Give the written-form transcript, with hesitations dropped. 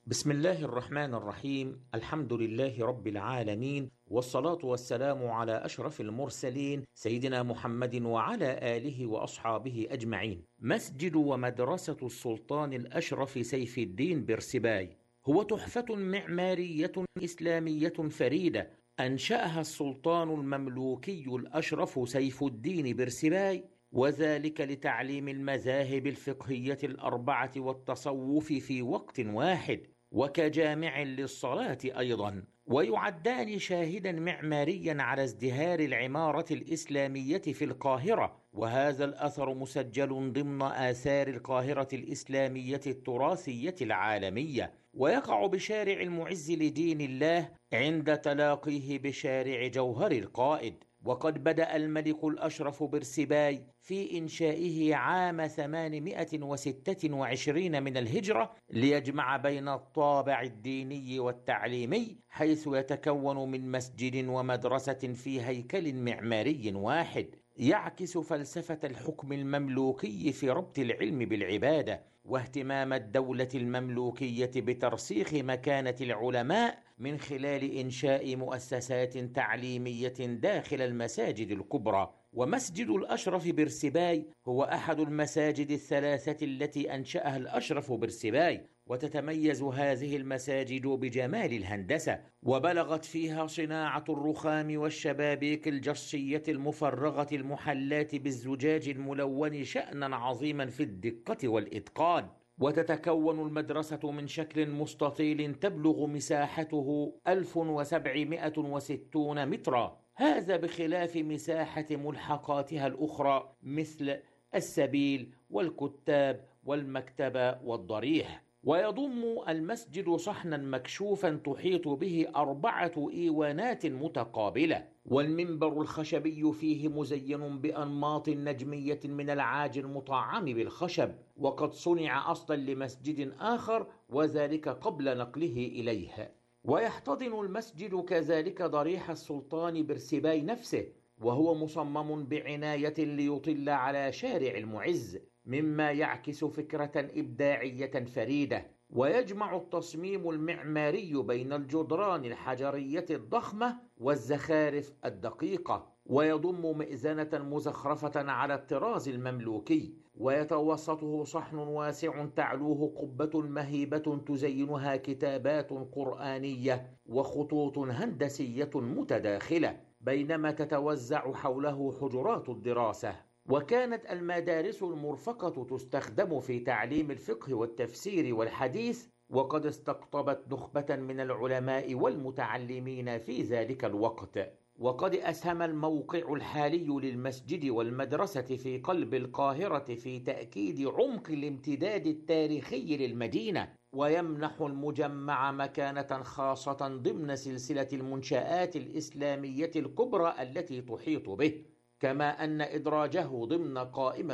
بسم الله الرحمن الرحيم. الحمد لله رب العالمين، والصلاة والسلام على أشرف المرسلين سيدنا محمد وعلى آله وأصحابه أجمعين. مسجد ومدرسة السلطان الأشرف سيف الدين برسباي هو تحفة معمارية إسلامية فريدة أنشأها السلطان المملوكي الأشرف سيف الدين برسباي، وذلك لتعليم المذاهب الفقهية الأربعة والتصوف في وقت واحد، وكجامع للصلاة أيضا، ويعدان شاهدا معماريا على ازدهار العمارة الإسلامية في القاهرة. وهذا الأثر مسجل ضمن آثار القاهرة الإسلامية التراثية العالمية، ويقع بشارع المعز لدين الله عند تلاقيه بشارع جوهر القائد. وقد بدأ الملك الأشرف برسباي في إنشائه عام 826 من الهجرة، ليجمع بين الطابع الديني والتعليمي، حيث يتكون من مسجد ومدرسة في هيكل معماري واحد، يعكس فلسفة الحكم المملوكي في ربط العلم بالعبادة، واهتمام الدولة المملوكية بترسيخ مكانة العلماء من خلال إنشاء مؤسسات تعليمية داخل المساجد الكبرى. ومسجد الأشرف برسباي هو أحد المساجد الثلاثة التي أنشأها الأشرف برسباي، وتتميز هذه المساجد بجمال الهندسة، وبلغت فيها صناعة الرخام والشبابيك الجصية المفرغة المحلاة بالزجاج الملون شأنا عظيما في الدقة والإتقان. وتتكون المدرسة من شكل مستطيل تبلغ مساحته 1760 مترا، هذا بخلاف مساحة ملحقاتها الأخرى مثل السبيل والكتاب والمكتبة والضريح. ويضم المسجد صحنا مكشوفا تحيط به 4 إيوانات متقابلة، والمنبر الخشبي فيه مزين بأنماط نجمية من العاج المطعم بالخشب، وقد صنع أصلا لمسجد آخر، وذلك قبل نقله إليه. ويحتضن المسجد كذلك ضريح السلطان برسباي نفسه، وهو مصمم بعناية ليطل على شارع المعز، مما يعكس فكرة إبداعية فريدة. ويجمع التصميم المعماري بين الجدران الحجرية الضخمة والزخارف الدقيقة، ويضم مئذنة مزخرفة على الطراز المملوكي، ويتوسطه صحن واسع تعلوه قبة مهيبة تزينها كتابات قرآنية وخطوط هندسية متداخلة، بينما تتوزع حوله حجرات الدراسة. وكانت المدارس المرفقة تستخدم في تعليم الفقه والتفسير والحديث، وقد استقطبت نخبة من العلماء والمتعلمين في ذلك الوقت. وقد أسهم الموقع الحالي للمسجد والمدرسة في قلب القاهرة في تأكيد عمق الامتداد التاريخي للمدينة، ويمنح المجمع مكانة خاصة ضمن سلسلة المنشآت الإسلامية الكبرى التي تحيط به، كما أن إدراجه ضمن قائمة